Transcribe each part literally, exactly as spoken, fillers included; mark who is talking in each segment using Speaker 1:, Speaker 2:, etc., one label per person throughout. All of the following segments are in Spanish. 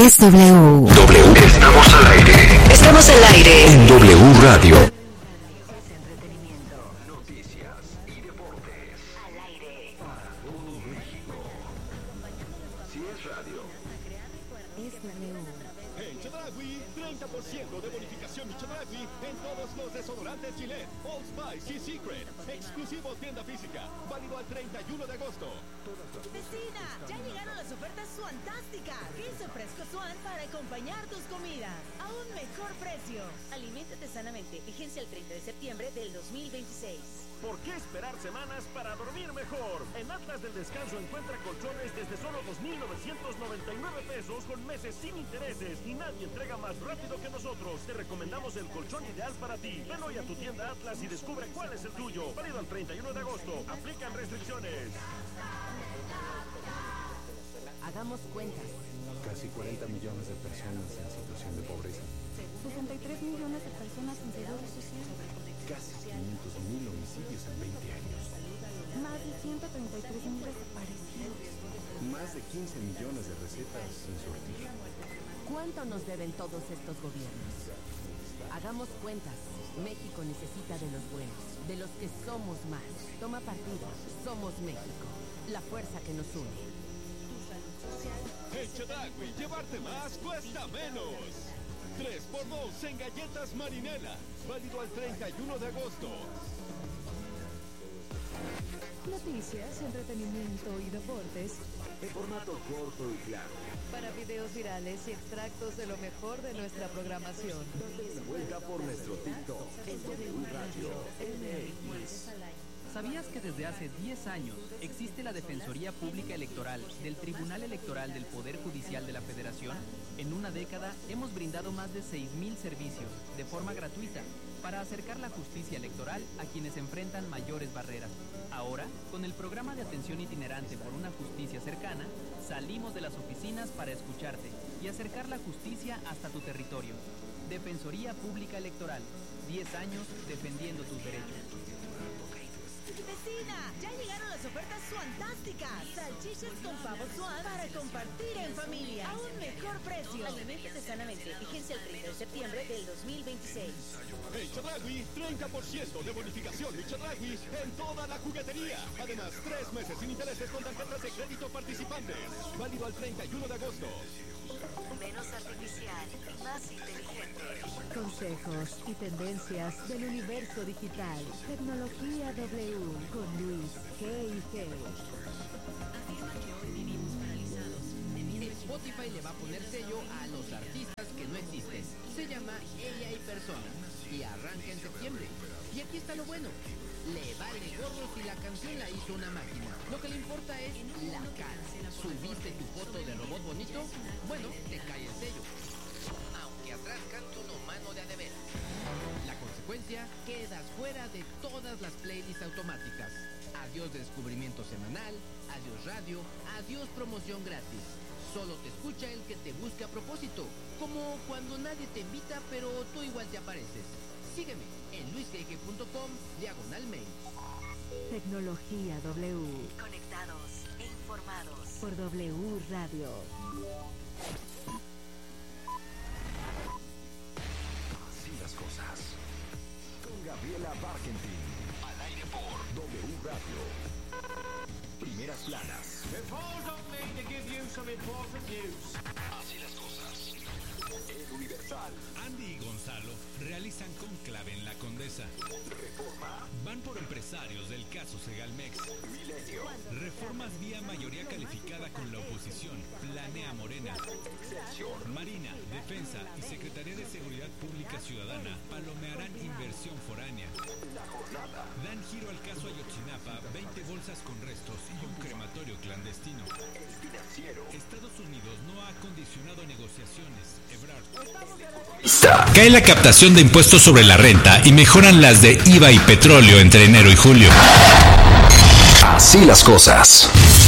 Speaker 1: es W.
Speaker 2: W. Estamos al aire.
Speaker 1: Estamos al aire.
Speaker 2: En W Radio.
Speaker 3: Noticias y deportes.
Speaker 4: Al aire.
Speaker 3: Para todo México. Si es radio.
Speaker 1: Es W.
Speaker 5: En Chedraui, treinta por ciento de bonificación Chedraui en todos los desodorantes Gillette, Old Spice y Secret. Exclusivo tienda física, válido al treinta y uno de agosto.
Speaker 6: Vecina, ya llegaron las ofertas fantásticas. Queso fresco Swan para acompañar tus comidas a un mejor precio. Aliméntate sanamente. Vigencia el treinta de septiembre del dos mil veintiséis.
Speaker 5: ¿Por qué esperar semanas para dormir mejor? En Atlas del Descanso encuentra colchones desde solo dos mil novecientos noventa y nueve pesos con meses sin intereses y nadie entrega más rápido que nosotros. Te recomendamos el colchón ideal para ti. Ven hoy a tu tienda Atlas y descubre cuál es el tuyo. Válido al treinta y uno de agosto. Aplican restricciones.
Speaker 1: Hagamos cuentas.
Speaker 7: Casi cuarenta millones de personas en situación de pobreza.
Speaker 8: sesenta y tres millones de personas sin seguro social.
Speaker 7: Casi quinientos mil homicidios en veinte años.
Speaker 8: Más de ciento treinta y tres mil desaparecidos.
Speaker 7: Más de quince millones de recetas sin surtir.
Speaker 1: ¿Cuánto nos deben todos estos gobiernos? Hagamos cuentas. México necesita de los buenos, de los que somos más. Toma partido. Somos México. La fuerza que nos une.
Speaker 5: En Chedraui, llevarte más cuesta menos. tres por dos en galletas Marinela. Válido al treinta y uno de agosto.
Speaker 8: Noticias, entretenimiento y deportes.
Speaker 3: En formato corto y claro.
Speaker 8: Para videos virales y extractos de lo mejor de nuestra programación.
Speaker 3: Date una vuelta por nuestro TikTok. En W Radio M X.
Speaker 9: ¿Sabías que desde hace diez años existe la Defensoría Pública Electoral del Tribunal Electoral del Poder Judicial de la Federación? En una década hemos brindado más de seis mil servicios de forma gratuita para acercar la justicia electoral a quienes enfrentan mayores barreras. Ahora, con el programa de atención itinerante por una justicia cercana, salimos de las oficinas para escucharte y acercar la justicia hasta tu territorio. Defensoría Pública Electoral, diez años defendiendo tus derechos.
Speaker 6: Vecina, ya llegaron las ofertas fantásticas. Salchichas con pavo Swan para compartir en familia a un mejor precio. Aliméntate sanamente. Vigencia el treinta de septiembre del dos mil veintiséis.
Speaker 5: En Chedraui, treinta por ciento de bonificación en Chedraui en toda la juguetería. Además, tres meses sin intereses con tarjetas de crédito participantes. Válido al treinta y uno de agosto.
Speaker 4: Menos artificial, más inteligente.
Speaker 8: Consejos y tendencias del universo digital. Tecnología W con Luis G y G.
Speaker 10: Spotify le va a poner sello a los artistas que no existen. Se llama Ella y Persona y arranca en septiembre. Y aquí está lo bueno. Le vale gorro si la canción la hizo una máquina. Lo que le importa es la cara. ¿Subiste tu foto de robot bonito? Bueno, te cae el sello. Aunque atrás cante un humano de a de veras. La consecuencia, quedas fuera de todas las playlists automáticas. Adiós descubrimiento semanal, adiós radio, adiós promoción gratis. Solo te escucha el que te busca a propósito. Como cuando nadie te invita, pero tú igual te apareces. Sígueme en luisgg punto com diagonal mail.
Speaker 8: Tecnología W.
Speaker 4: Conectados e informados.
Speaker 8: Por W Radio.
Speaker 3: Así las cosas. Con Gabriela Barkentin. Al aire por W Radio. Primeras planas. Así las cosas. El Universal.
Speaker 11: Andy y Gonzalo realizan cónclave en la Condesa.
Speaker 3: Reforma.
Speaker 11: Van por empresarios del caso Segalmex.
Speaker 3: Milenio.
Speaker 11: Reformas vía mayoría calificada con la oposición. Planea Morena.
Speaker 3: Excelsior.
Speaker 11: Marina, Defensa y Secretaría de Seguridad Pública Ciudadana palomearán inversión foránea.
Speaker 3: La jornada.
Speaker 11: Dan giro al caso Ayotzinapa, veinte bolsas con restos y un crematorio clandestino.
Speaker 3: El Financiero.
Speaker 11: Estados Unidos no ha condicionado negociaciones. Ebrard.
Speaker 2: Cae la captación de impuestos sobre la renta y mejoran las de I V A y petróleo entre enero y julio.
Speaker 3: Así las cosas.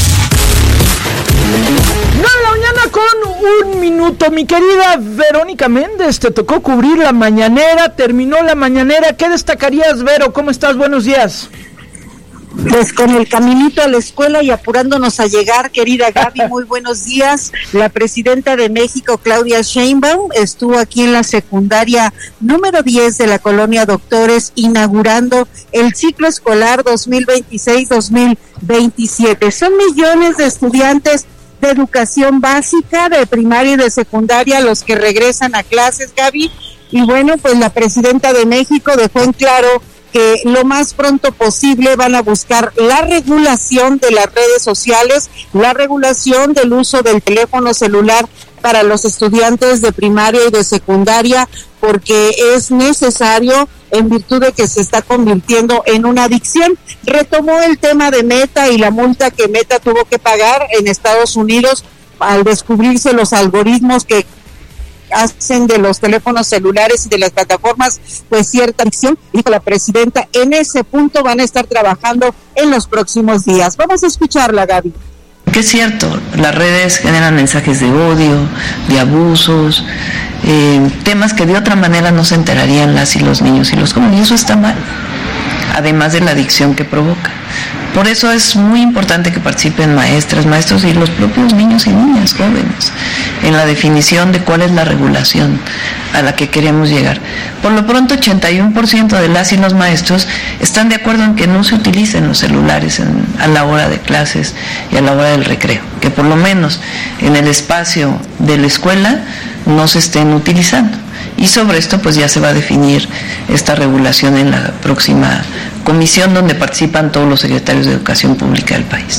Speaker 12: nueve de la mañana con un minuto. Mi querida Verónica Méndez, te tocó cubrir la mañanera, terminó la mañanera. ¿Qué destacarías, Vero? ¿Cómo estás? Buenos días.
Speaker 13: Pues con el caminito a la escuela y apurándonos a llegar, querida Gaby, muy buenos días. La presidenta de México, Claudia Sheinbaum, estuvo aquí en la secundaria número diez de la colonia Doctores, inaugurando el ciclo escolar dos mil veintiséis dos mil veintisiete. Son millones de estudiantes de educación básica, de primaria y de secundaria, los que regresan a clases, Gaby. Y bueno, pues la presidenta de México dejó en claro que lo más pronto posible van a buscar la regulación de las redes sociales, la regulación del uso del teléfono celular para los estudiantes de primaria y de secundaria, porque es necesario en virtud de que se está convirtiendo en una adicción. Retomó el tema de Meta y la multa que Meta tuvo que pagar en Estados Unidos al descubrirse los algoritmos que hacen de los teléfonos celulares y de las plataformas pues cierta adicción. Dijo la presidenta, en ese punto van a estar trabajando en los próximos días. Vamos a escucharla, Gaby.
Speaker 14: Que es cierto, las redes generan mensajes de odio, de abusos, eh, temas que de otra manera no se enterarían las y los niños y los jóvenes, y eso está mal, además de la adicción que provoca. Por eso es muy importante que participen maestras, maestros y los propios niños y niñas jóvenes en la definición de cuál es la regulación a la que queremos llegar. Por lo pronto, ochenta y uno por ciento de las y los maestros están de acuerdo en que no se utilicen los celulares en, a la hora de clases y a la hora del recreo, que por lo menos en el espacio de la escuela no se estén utilizando. Y sobre esto pues ya se va a definir esta regulación en la próxima comisión donde participan todos los secretarios de Educación Pública del país.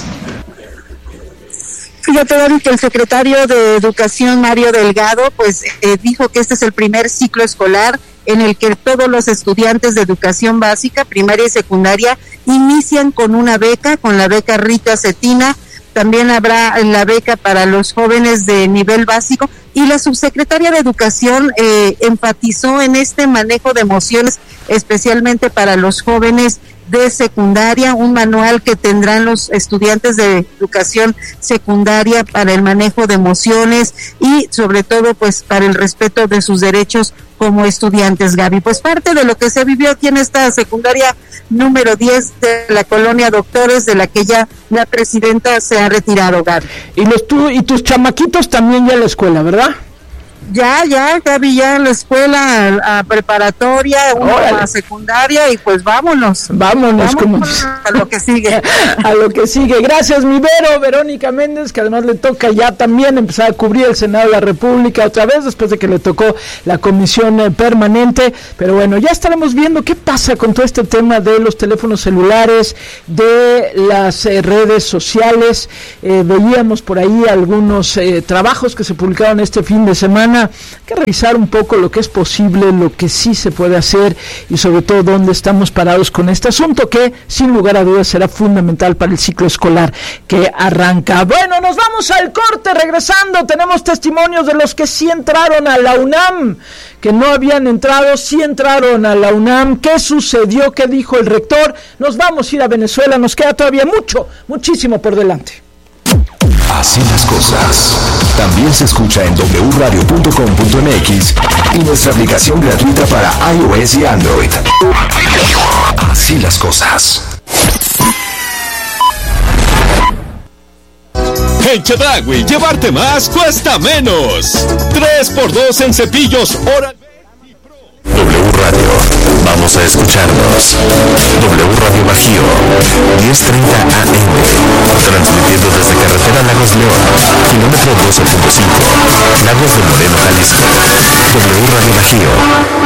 Speaker 13: Fíjate, David, que el secretario de Educación, Mario Delgado, pues eh, dijo que este es el primer ciclo escolar en el que todos los estudiantes de educación básica, primaria y secundaria inician con una beca, con la beca Rita Cetina. También habrá la beca para los jóvenes de nivel básico, y la subsecretaria de Educación eh, enfatizó en este manejo de emociones, especialmente para los jóvenes de secundaria, un manual que tendrán los estudiantes de educación secundaria para el manejo de emociones y sobre todo pues para el respeto de sus derechos como estudiantes, Gaby. Pues parte de lo que se vivió aquí en esta secundaria número diez de la colonia Doctores, de la que ya la presidenta se ha retirado, Gaby.
Speaker 12: Y los tú y tus chamaquitos también ya a la escuela, ¿verdad?
Speaker 13: Ya, ya, Gaby, ya a la escuela, a, a preparatoria, uno a secundaria, y pues vámonos.
Speaker 12: Vámonos, como
Speaker 13: a lo que sigue.
Speaker 12: A lo que sigue. Gracias, mi Vero, Verónica Méndez, que además le toca ya también empezar a cubrir el Senado de la República otra vez, después de que le tocó la comisión eh, permanente. Pero bueno, ya estaremos viendo qué pasa con todo este tema de los teléfonos celulares, de las eh, redes sociales. Eh, veíamos por ahí algunos eh, trabajos que se publicaron este fin de semana. Hay que revisar un poco lo que es posible, lo que sí se puede hacer y sobre todo dónde estamos parados con este asunto que sin lugar a dudas será fundamental para el ciclo escolar que arranca. Bueno, nos vamos al corte. Regresando tenemos testimonios de los que sí entraron a la UNAM, que no habían entrado, sí entraron a la UNAM. ¿Qué sucedió? ¿Qué dijo el rector? Nos vamos a ir a Venezuela, nos queda todavía mucho, muchísimo por delante.
Speaker 15: Así las cosas. También se escucha en doble u radio punto com punto m x y nuestra aplicación gratuita para iOS y Android. Así las cosas.
Speaker 16: En Chedraui, llevarte más cuesta menos. tres por dos en cepillos Oral-B.
Speaker 15: W Radio, vamos a escucharnos. W Radio Bajío, diez treinta A M, transmitiendo desde carretera Lagos León, kilómetro doce punto cinco, Lagos de Moreno, Jalisco. W Radio Bajío,